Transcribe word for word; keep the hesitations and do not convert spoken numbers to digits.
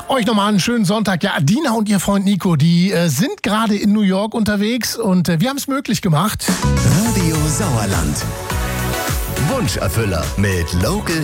Euch nochmal einen schönen Sonntag. Ja, Dina und ihr Freund Nico, die äh, sind gerade in New York unterwegs und äh, wir haben es möglich gemacht. Radio Sauerland. Wunscherfüller mit Local